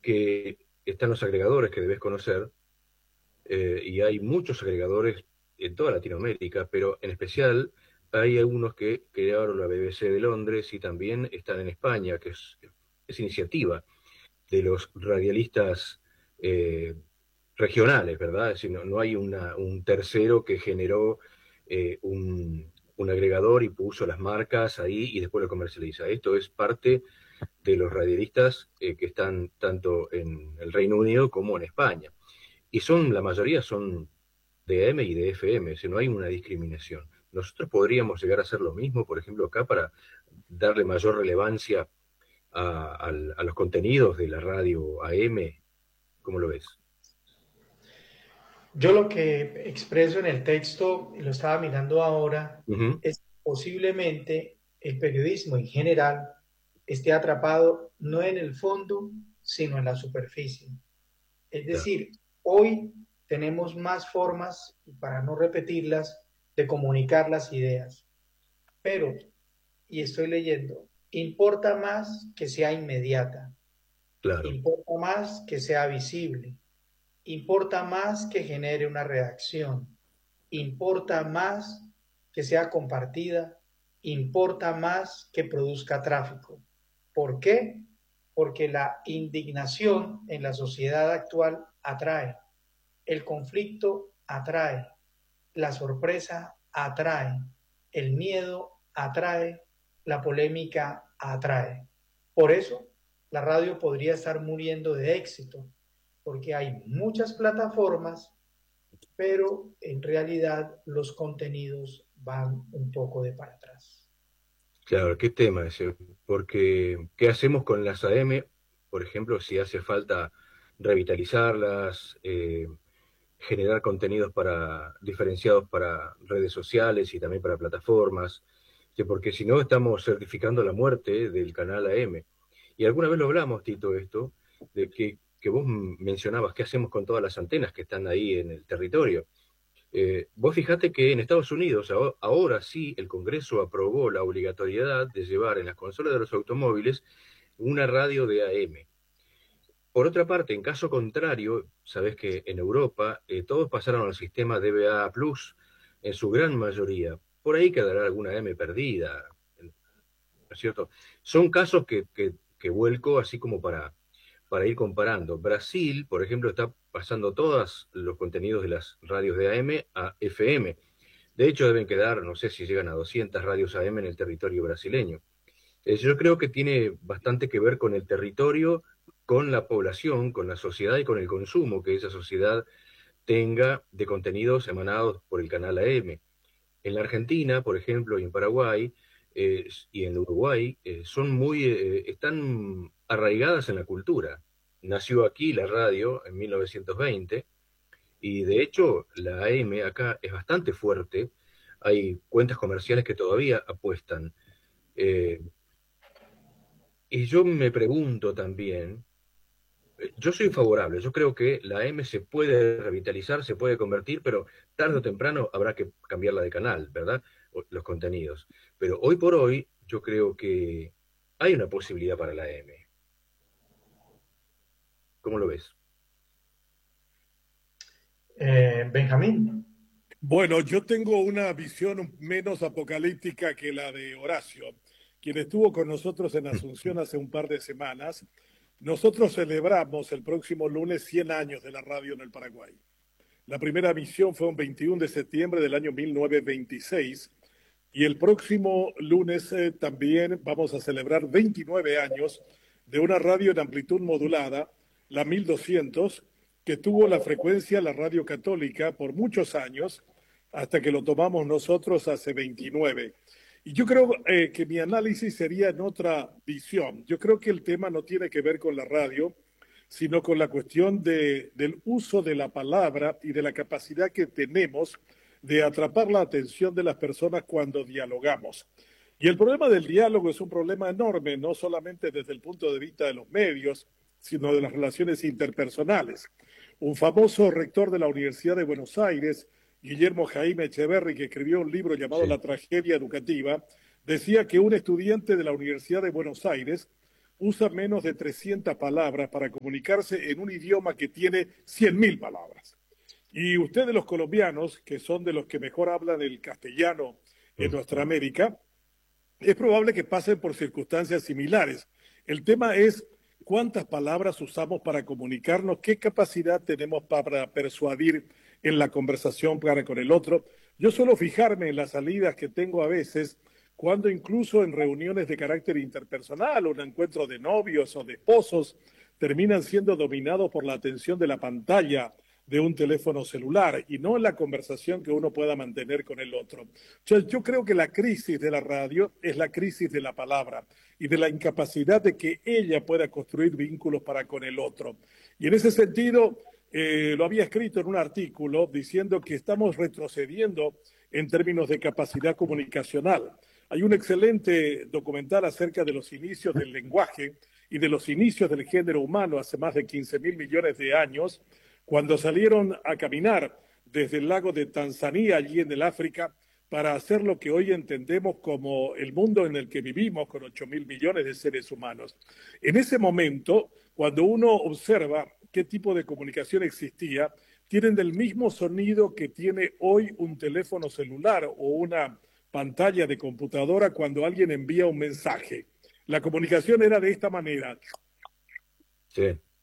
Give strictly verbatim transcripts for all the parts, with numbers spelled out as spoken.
que están los agregadores que debes conocer, eh, y hay muchos agregadores en toda Latinoamérica, pero en especial hay algunos que crearon la B B C de Londres y también están en España, que es, es iniciativa de los radialistas eh, regionales, ¿verdad? Es decir, no, no hay una, un tercero que generó eh, un, un agregador y puso las marcas ahí y después lo comercializa. Esto es parte de los radialistas eh, que están tanto en el Reino Unido como en España. Y son, la mayoría son de A M y de F M, si no hay una discriminación. Nosotros podríamos llegar a hacer lo mismo, por ejemplo, acá para darle mayor relevancia a, a, a los contenidos de la radio A M. ¿Cómo lo ves? Yo lo que expreso en el texto, y lo estaba mirando ahora, Uh -huh. es que posiblemente el periodismo en general esté atrapado no en el fondo, sino en la superficie. Es Claro. decir, hoy tenemos más formas, para no repetirlas, de comunicar las ideas. Pero, y estoy leyendo, importa más que sea inmediata, Claro. importa más que sea visible, importa más que genere una reacción, importa más que sea compartida, importa más que produzca tráfico. ¿Por qué? Porque la indignación en la sociedad actual atrae, el conflicto atrae, la sorpresa atrae, el miedo atrae, la polémica atrae. Por eso, la radio podría estar muriendo de éxito, porque hay muchas plataformas, pero en realidad los contenidos van un poco de para atrás. Claro, qué tema ese, porque ¿qué hacemos con las A M? Por ejemplo, si hace falta revitalizarlas, eh, generar contenidos para, diferenciados para redes sociales y también para plataformas, que porque si no estamos certificando la muerte del canal A M. Y alguna vez lo hablamos, Tito, esto, de que, que vos mencionabas qué hacemos con todas las antenas que están ahí en el territorio. Eh, vos fijate que en Estados Unidos ahora, ahora sí el Congreso aprobó la obligatoriedad de llevar en las consolas de los automóviles una radio de A M. Por otra parte, en caso contrario, sabés que en Europa eh, todos pasaron al sistema D V A Plus en su gran mayoría. Por ahí quedará alguna M perdida, ¿no es cierto? Son casos que, que, que vuelco así como para, para ir comparando. Brasil, por ejemplo, está pasando todos los contenidos de las radios de A M a F M. De hecho, deben quedar, no sé si llegan a doscientas radios A M en el territorio brasileño. Eh, yo creo que tiene bastante que ver con el territorio, con la población, con la sociedad y con el consumo que esa sociedad tenga de contenidos emanados por el canal A M. En la Argentina, por ejemplo, y en Paraguay eh, y en Uruguay, eh, son muy, eh, están arraigadas en la cultura. Nació aquí la radio en mil novecientos veinte y de hecho la A M acá es bastante fuerte. Hay cuentas comerciales que todavía apuestan. Eh, y yo me pregunto también, eh, yo soy favorable, yo creo que la M se puede revitalizar, se puede convertir, pero tarde o temprano habrá que cambiarla de canal, ¿verdad? O- Los contenidos. Pero hoy por hoy yo creo que hay una posibilidad para la M. ¿Cómo lo ves? Eh, Benjamín. Bueno, yo tengo una visión menos apocalíptica que la de Horacio, quien estuvo con nosotros en Asunción hace un par de semanas. Nosotros celebramos el próximo lunes cien años de la radio en el Paraguay. La primera misión fue un veintiuno de septiembre del año mil novecientos veintiséis y el próximo lunes eh, también vamos a celebrar veintinueve años de una radio en amplitud modulada, la mil doscientos, que tuvo la frecuencia la radio católica por muchos años, hasta que lo tomamos nosotros hace veintinueve. Y yo creo eh, que mi análisis sería en otra visión. Yo creo que el tema no tiene que ver con la radio, sino con la cuestión de, del uso de la palabra y de la capacidad que tenemos de atrapar la atención de las personas cuando dialogamos. Y el problema del diálogo es un problema enorme, no solamente desde el punto de vista de los medios, sino de las relaciones interpersonales. Un famoso rector de la Universidad de Buenos Aires, Guillermo Jaime Echeverri, que escribió un libro llamado Sí. La tragedia educativa, decía que un estudiante de la Universidad de Buenos Aires usa menos de trescientas palabras para comunicarse en un idioma que tiene cien mil palabras. Y ustedes los colombianos, que son de los que mejor hablan el castellano en nuestra América, es probable que pasen por circunstancias similares. El tema es cuántas palabras usamos para comunicarnos, qué capacidad tenemos para persuadir en la conversación para con el otro. Yo suelo fijarme en las salidas que tengo a veces, cuando incluso en reuniones de carácter interpersonal o en encuentros de novios o de esposos terminan siendo dominados por la atención de la pantalla de un teléfono celular y no en la conversación que uno pueda mantener con el otro. Entonces, yo creo que la crisis de la radio es la crisis de la palabra y de la incapacidad de que ella pueda construir vínculos para con el otro. Y en ese sentido, eh, lo había escrito en un artículo diciendo que estamos retrocediendo en términos de capacidad comunicacional. Hay un excelente documental acerca de los inicios del lenguaje y de los inicios del género humano hace más de quince mil millones de años, cuando salieron a caminar desde el lago de Tanzania, allí en el África, para hacer lo que hoy entendemos como el mundo en el que vivimos, con ocho mil millones de seres humanos. En ese momento, cuando uno observa qué tipo de comunicación existía, tienen el mismo sonido que tiene hoy un teléfono celular o una pantalla de computadora cuando alguien envía un mensaje. La comunicación era de esta manera. Sí.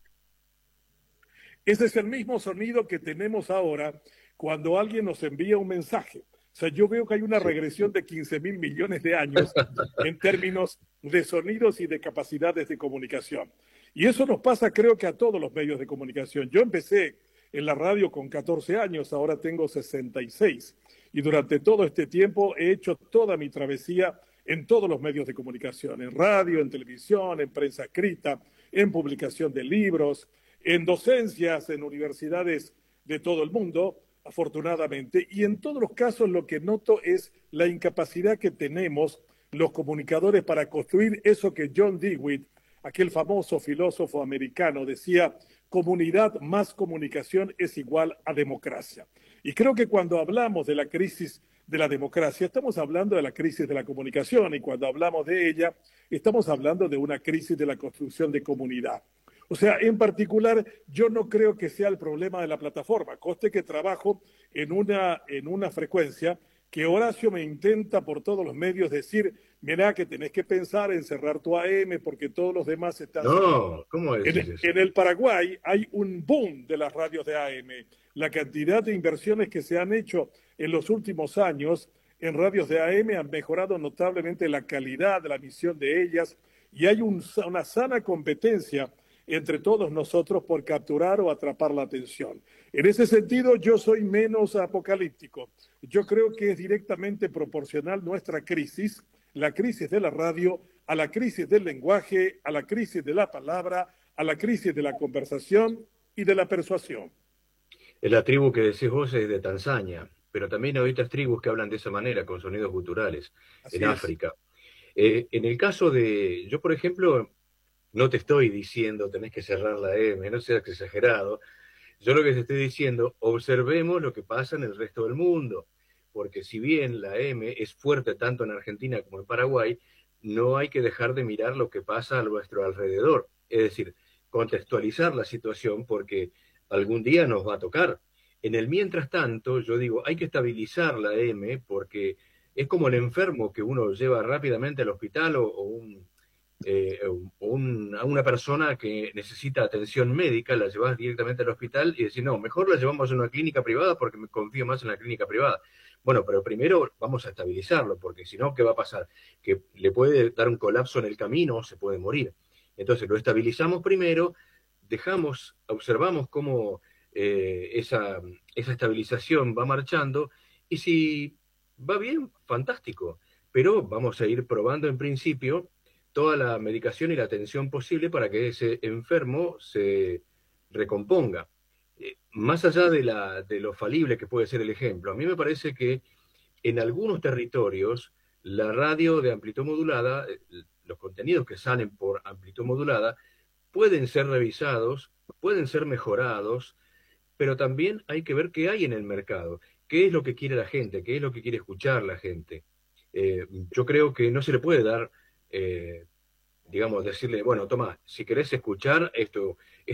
Ese es el mismo sonido que tenemos ahora cuando alguien nos envía un mensaje. O sea, yo veo que hay una regresión de quince mil millones de años en términos de sonidos y de capacidades de comunicación. Y eso nos pasa, creo que a todos los medios de comunicación. Yo empecé en la radio con catorce años, ahora tengo sesenta y seis. Y durante todo este tiempo he hecho toda mi travesía en todos los medios de comunicación, en radio, en televisión, en prensa escrita, en publicación de libros, en docencias, en universidades de todo el mundo, afortunadamente, y en todos los casos lo que noto es la incapacidad que tenemos los comunicadores para construir eso que John Dewey, aquel famoso filósofo americano, decía: comunidad más comunicación es igual a democracia. Y creo que cuando hablamos de la crisis de la democracia, estamos hablando de la crisis de la comunicación, y cuando hablamos de ella, estamos hablando de una crisis de la construcción de comunidad. O sea, en particular, yo no creo que sea el problema de la plataforma. Conste que trabajo en una, en una frecuencia que Horacio me intenta por todos los medios decir: mira, que tenés que pensar en cerrar tu A M porque todos los demás están... No, ¿cómo es en, eso? en el Paraguay hay un boom de las radios de A M. La cantidad de inversiones que se han hecho en los últimos años en radios de A M han mejorado notablemente la calidad de la emisión de ellas, y hay un, una sana competencia entre todos nosotros por capturar o atrapar la atención. En ese sentido, yo soy menos apocalíptico. Yo creo que es directamente proporcional nuestra crisis, la crisis de la radio, a la crisis del lenguaje, a la crisis de la palabra, a la crisis de la conversación y de la persuasión. La tribu que decís vos es de Tanzania, pero también hay otras tribus que hablan de esa manera, con sonidos guturales, Así en es. África. Eh, en el caso de, yo por ejemplo, no te estoy diciendo tenés que cerrar la M, no seas exagerado. Yo lo que te estoy diciendo, observemos lo que pasa en el resto del mundo, porque si bien la M es fuerte tanto en Argentina como en Paraguay, no hay que dejar de mirar lo que pasa a nuestro alrededor. Es decir, contextualizar la situación porque algún día nos va a tocar. En el mientras tanto, yo digo, hay que estabilizar la M porque es como el enfermo que uno lleva rápidamente al hospital o, o un... Eh, un, a una persona que necesita atención médica, la llevas directamente al hospital y decís, no, mejor la llevamos a una clínica privada porque me confío más en la clínica privada. Bueno, pero primero vamos a estabilizarlo, porque si no, ¿qué va a pasar? Que le puede dar un colapso en el camino, se puede morir. Entonces lo estabilizamos primero, dejamos, observamos cómo eh, esa, esa estabilización va marchando, y si va bien, fantástico, pero vamos a ir probando en principio toda la medicación y la atención posible para que ese enfermo se recomponga. Eh, más allá de, la, de lo falible que puede ser el ejemplo, a mí me parece que en algunos territorios la radio de amplitud modulada, eh, los contenidos que salen por amplitud modulada, pueden ser revisados, pueden ser mejorados, pero también hay que ver qué hay en el mercado, qué es lo que quiere la gente, qué es lo que quiere escuchar la gente. Eh, yo creo que no se le puede dar... Eh, digamos, decirle, bueno, toma, si querés escuchar esto,